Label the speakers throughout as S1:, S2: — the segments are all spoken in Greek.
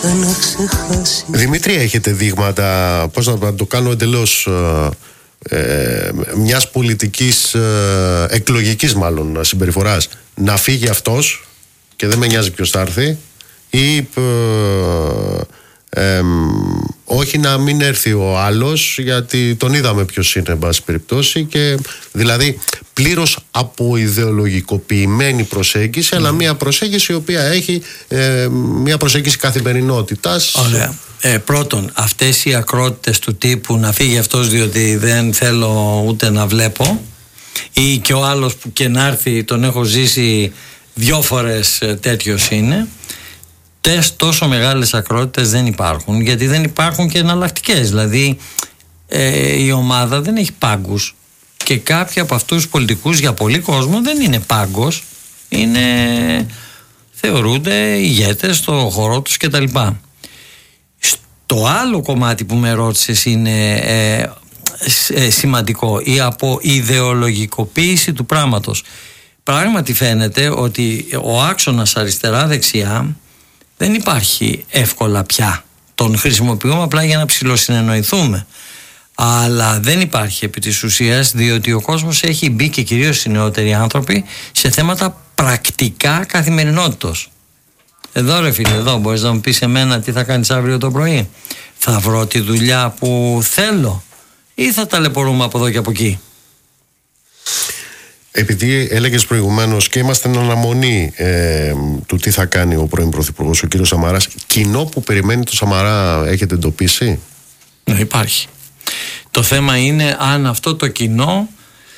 S1: να ξεχάσει.
S2: Δημήτρη, έχετε δείγματα, πώς να το κάνω εντελώς, μιας πολιτικής, εκλογικής μάλλον συμπεριφοράς, να φύγει αυτός και δεν με νοιάζει ποιος θα έρθει, ή όχι να μην έρθει ο άλλος γιατί τον είδαμε ποιος είναι εν πάση περιπτώσει, και δηλαδή πλήρως αποειδεολογικοποιημένη προσέγγιση, αλλά μια προσέγγιση η οποία έχει μια προσέγγιση καθημερινότητας.
S3: Ωραία. Πρώτον, αυτές οι ακρότητες του τύπου να φύγει αυτός διότι δεν θέλω ούτε να βλέπω, ή και ο άλλος που και να έρθει τον έχω ζήσει 2 φορές τέτοιος είναι, τόσο μεγάλες ακρότητες δεν υπάρχουν, γιατί δεν υπάρχουν και εναλλακτικές. Δηλαδή η ομάδα δεν έχει πάγκους, και κάποιοι από αυτούς τους πολιτικούς για πολύ κόσμο δεν είναι πάγκος, θεωρούνται ηγέτες στο χώρο τους κτλ. Το άλλο κομμάτι που με ρώτησες είναι σημαντικό, η αποειδεολογικοποίηση του πράγματος. Πράγματι φαίνεται ότι ο άξονας αριστερά-δεξιά δεν υπάρχει εύκολα πια. Τον χρησιμοποιούμε απλά για να ψιλοσυνεννοηθούμε. Αλλά δεν υπάρχει επί της ουσίας, διότι ο κόσμος έχει μπει, και κυρίως οι νεότεροι άνθρωποι, σε θέματα πρακτικά καθημερινότητος. Εδώ ρε φίλε, εδώ μπορείς να μου πεις εμένα τι θα κάνεις αύριο το πρωί? Θα βρω τη δουλειά που θέλω ή θα ταλαιπωρούμε από εδώ και από εκεί?
S2: Επειδή έλεγες προηγουμένως και είμαστε εν αναμονή του τι θα κάνει ο πρώην Πρωθυπουργός, ο κύριος Σαμαράς, κοινό που περιμένει το Σαμαρά έχετε εντοπίσει?
S3: Ναι, υπάρχει. Το θέμα είναι αν αυτό το κοινό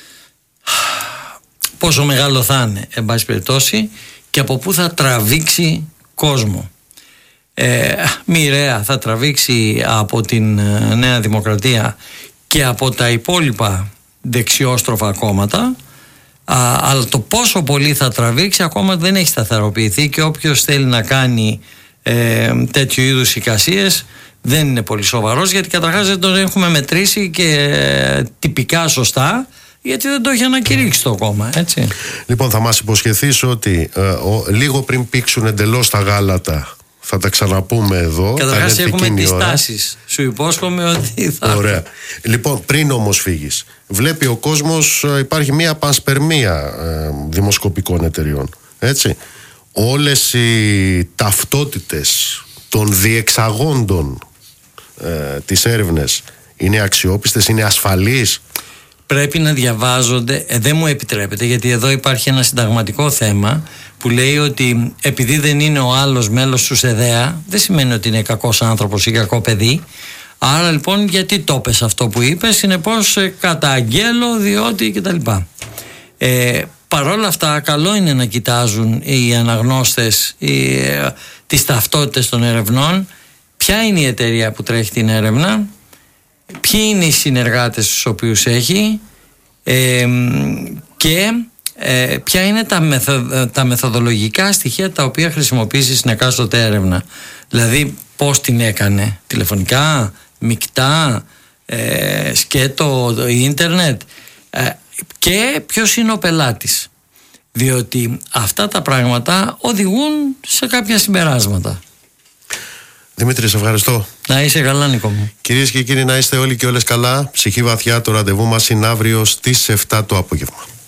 S3: πόσο μεγάλο θα είναι, εν πάση περιπτώσει, και από πού θα τραβήξει κόσμο. Μοιραία θα τραβήξει από την Νέα Δημοκρατία και από τα υπόλοιπα δεξιόστροφα κόμματα, αλλά το πόσο πολύ θα τραβήξει ακόμα δεν έχει σταθεροποιηθεί, και όποιος θέλει να κάνει τέτοιου είδους εικασίες δεν είναι πολύ σοβαρός, γιατί καταρχάς δεν τον έχουμε μετρήσει και τυπικά σωστά, γιατί δεν το έχει ανακηρύξει το κόμμα, έτσι. Λοιπόν, θα μας υποσχεθείς ότι
S2: λίγο πριν πήξουν εντελώς τα γάλατα θα τα ξαναπούμε εδώ.
S3: Καταρχάς έχουμε τις τάσεις. Σου υπόσχομαι ότι θα...
S2: Ωραία. Λοιπόν, πριν όμως φύγεις, βλέπει ο κόσμος, υπάρχει μια πανσπερμία δημοσκοπικών εταιριών, έτσι. Όλες οι ταυτότητες των διεξαγόντων τις έρευνες είναι αξιόπιστες, είναι ασφαλείς?
S3: Πρέπει να διαβάζονται, δεν μου επιτρέπεται, γιατί εδώ υπάρχει ένα συνταγματικό θέμα που λέει ότι επειδή δεν είναι ο άλλος μέλος του ΣΕΔΕΑ δεν σημαίνει ότι είναι κακός άνθρωπος ή κακό παιδί. Άρα λοιπόν γιατί το πες αυτό που είπες, συνεπώς καταγγέλλω διότι κτλ. Παρόλα αυτά καλό είναι να κοιτάζουν οι αναγνώστες τις ταυτότητες των ερευνών, ποια είναι η εταιρεία που τρέχει την έρευνα, ποιοι είναι οι συνεργάτες τους οποίους έχει, και ποια είναι τα μεθοδολογικά στοιχεία τα οποία χρησιμοποιήσει στην εκάστοτε έρευνα. Δηλαδή πώς την έκανε, τηλεφωνικά, μεικτά, σκέτο, ίντερνετ, και ποιος είναι ο πελάτης. Διότι αυτά τα πράγματα οδηγούν σε κάποια συμπεράσματα.
S2: Δημήτρη, σε ευχαριστώ.
S3: Να είσαι καλά, Νίκο μου.
S2: Κυρίες και κύριοι, να είστε όλοι και όλες καλά. Ψυχή βαθιά, το ραντεβού μας είναι αύριο στις 7 το απόγευμα.